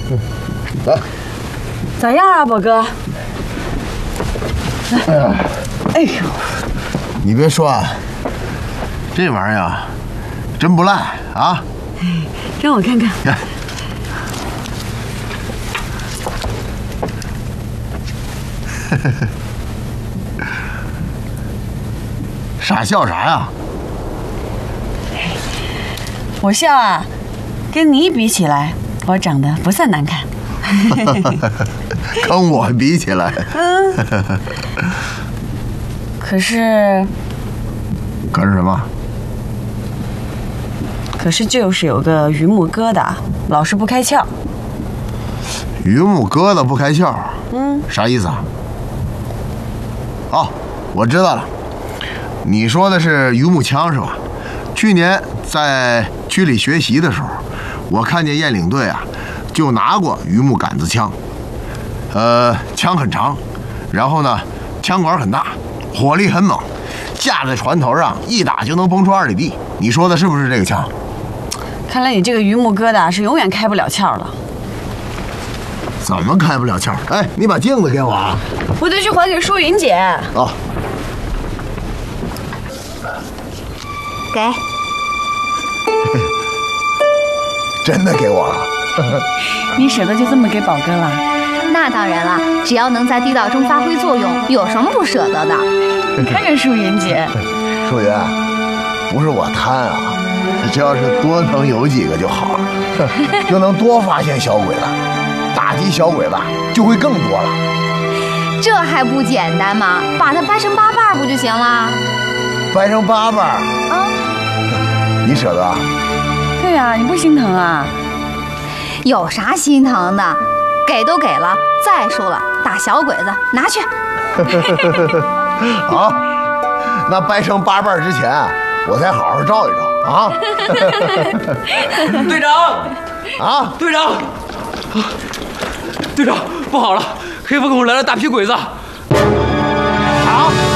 来， 咋样啊，宝哥？哎呦， 你别说啊，这玩意儿啊，真不赖啊！ 让我看看。 傻笑啥呀？ 我笑啊，跟你比起来，我长得不算难看。 跟我比起来， 可是什么？ 可是就是有个榆木疙瘩，老是不开窍。 榆木疙瘩不开窍，啥意思啊？哦，我知道了，你说的是榆木枪是吧？去年在区里学习的时候，我看见雁领队啊，就拿过榆木杆子枪。枪很长，然后呢，枪管很大，火力很猛，架在船头上一打就能崩出2里地。你说的是不是这个枪？ 看来你这个榆木疙瘩是永远开不了窍了。 怎么开不了窍？哎，你把镜子给我啊！ 我得去还给淑云姐。 哦， 给。 真的给我了？ 你舍得就这么给宝哥了？ 那当然了，只要能在地道中发挥作用，有什么不舍得的？ 你看看淑云姐， 淑云，不是我贪啊，只要是多能有几个就好了，就能多发现小鬼子，打击小鬼子就会更多了。 这还不简单吗？把它掰成8瓣不就行了？ 掰成8瓣啊？ 你舍得啊？ 对啊，你不心疼啊？ 有啥心疼的？给都给了，再说了，打小鬼子拿去。 好，那掰成8瓣之前，我再好好照一照啊。 队长， 啊， 队长，队长，不好了，黑风口来了大批鬼子。 啊！